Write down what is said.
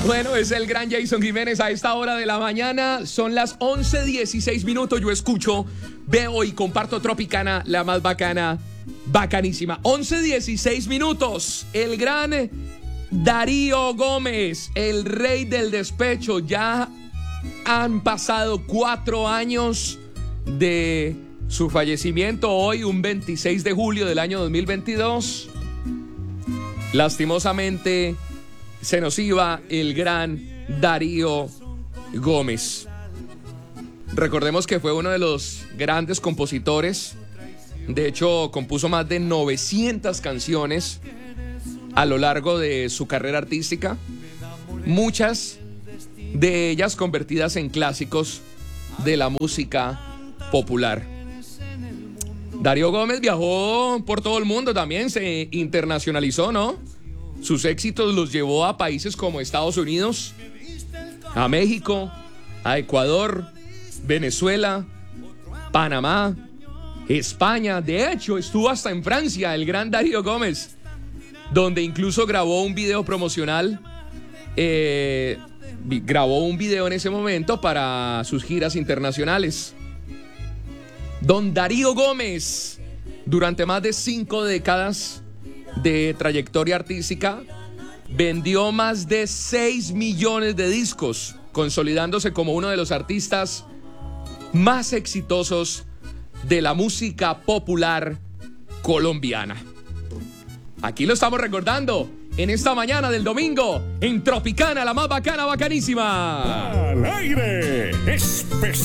Bueno, es el gran Jason Jiménez a esta hora de la mañana. Son las 11:16 minutos. Yo escucho, veo y comparto Tropicana, la más bacana, bacanísima. 11:16 minutos. El gran Darío Gómez, el rey del despecho. Ya han pasado 4 años de su fallecimiento. Hoy, un 26 de julio del año 2022. Lastimosamente se nos iba el gran Darío Gómez. Recordemos que fue uno de los grandes compositores. De hecho, compuso más de 900 canciones a lo largo de su carrera artística. Muchas de ellas convertidas en clásicos de la música popular. Darío Gómez viajó por todo el mundo también, se internacionalizó, ¿no? Sus éxitos los llevó a países como Estados Unidos, a México, a Ecuador, Venezuela, Panamá, España. De hecho, estuvo hasta en Francia, el gran Darío Gómez, donde incluso grabó un video promocional. Grabó un video en ese momento para sus giras internacionales. Don Darío Gómez, durante más de 5 décadas de trayectoria artística, vendió más de 6 millones de discos, consolidándose como uno de los artistas más exitosos de la música popular colombiana. Aquí lo estamos recordando en esta mañana del domingo en Tropicana, la más bacana, bacanísima. Al aire, especial.